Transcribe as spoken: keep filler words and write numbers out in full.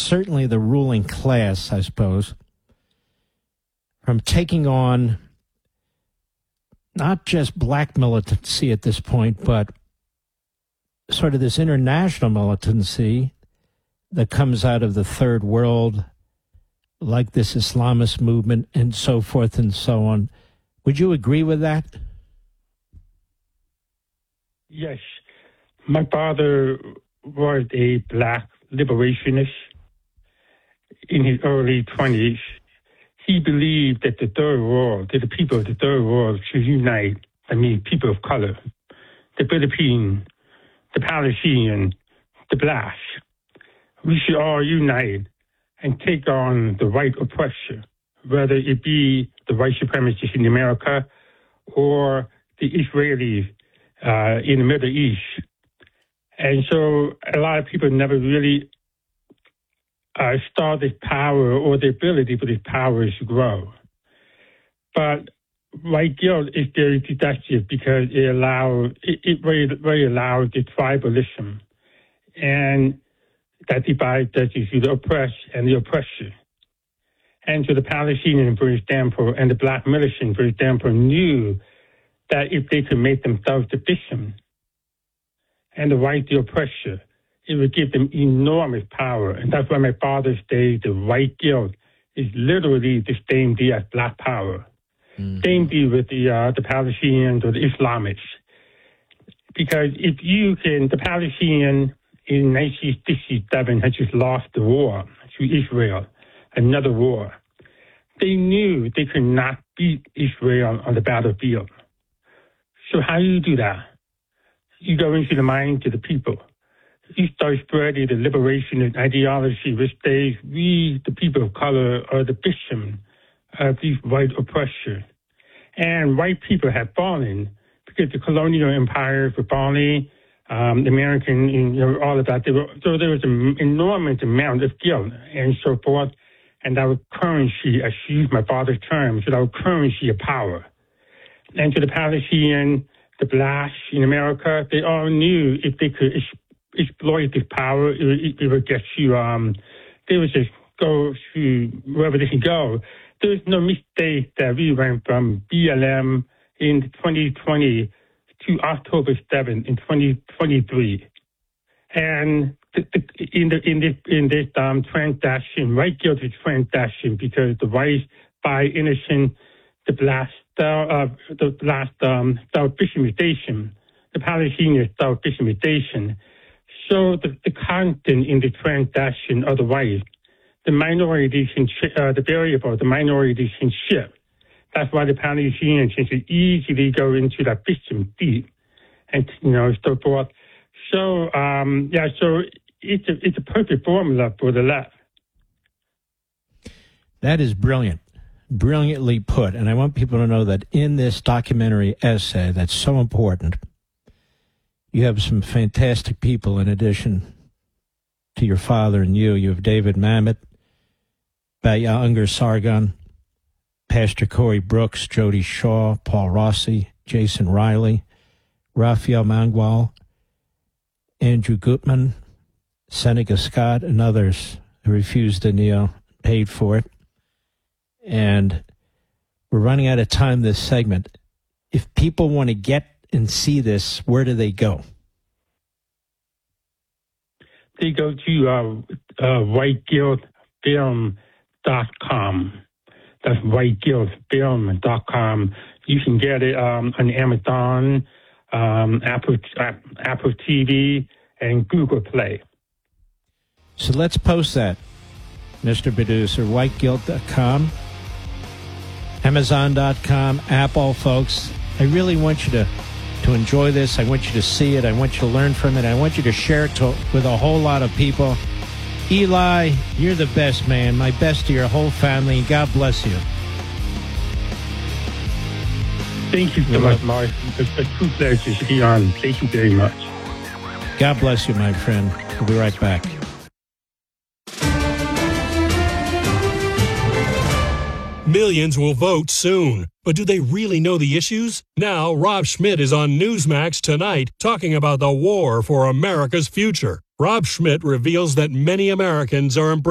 certainly the ruling class, I suppose, from taking on not just black militancy at this point, but sort of this international militancy that comes out of the third world, like this Islamist movement and so forth and so on. Would you agree with that? Yes. My father was a black liberationist in his early twenties. He believed that the third world, that the people of the third world should unite, I mean, people of color, the Philippine, the Palestinian, the blacks. We should all unite and take on the white oppressor, whether it be the white supremacists in America or the Israelis uh, in the Middle East. And so a lot of people never really uh, saw this power or the ability for this power to grow. But white guilt is very deductive because it allows, it, it very, very allows the tribalism and that divides us into the oppressed and the oppressor. And so the Palestinians, for example, and the black militant, for example, knew that if they could make themselves the victim and the white the oppressor, it would give them enormous power. And that's why my father says the white guilt is literally the same deal as black power. Mm-hmm. Same deal with the uh, the Palestinians or the Islamists. Because if you can, the Palestinian in nineteen sixty-seven had just lost the war to Israel, another war. They knew they could not beat Israel on the battlefield. So how do you do that? You go into the minds of the people. You start spreading the liberationist ideology, which says we, the people of color, are the victim of these white oppressors. And white people have fallen because the colonial empires were falling, um, the American, you know, all of that. They were, so there was an enormous amount of guilt and so forth. And our currency, I use my father's term, so our currency of power. And to the Palestinian, the blacks in America, they all knew if they could ex- exploit this power, it would, it would get you, um, they would just go to wherever they can go. There was no mistake that we went from B L M in twenty twenty to October seventh in twenty twenty-three. And the, the, in, the, in this, in this um, transaction, white guilt is transaction because the whites buy innocent, the blacks Uh, the last um, self-victimization, the Palestinian self-victimization. So the, the content in the transaction of the white, the minority can, uh, the variable, the minority can shift. That's why the Palestinians can easily go into that victim deep, and you know so forth. So um, yeah, so it's a, it's a perfect formula for the left. That is brilliant. Brilliantly put, and I want people to know that in this documentary essay that's so important, you have some fantastic people in addition to your father and you. You have David Mamet, Baya Unger Sargon, Pastor Corey Brooks, Jody Shaw, Paul Rossi, Jason Riley, Raphael Mangwal, Andrew Gutman, Seneca Scott, and others who refused to kneel, paid for it. And we're running out of time this segment. If people want to get and see this, where do they go? They go to uh, uh, white guilt film dot com. That's white guilt film dot com. You can get it um, on Amazon, um, Apple, uh, Apple T V, and Google Play. So let's post that, Mister Producer. white guilt dot com. Amazon dot com, Apple, folks. I really want you to, to enjoy this. I want you to see it. I want you to learn from it. I want you to share it to, with a whole lot of people. Eli, you're the best, man. My best to your whole family. God bless you. Thank you so much, Mark. It's a true pleasure to be on. Thank you very much. God bless you, my friend. We'll be right back. Millions will vote soon. But do they really know the issues? Now, Rob Schmidt is on Newsmax tonight talking about the war for America's future. Rob Schmidt reveals that many Americans are embracing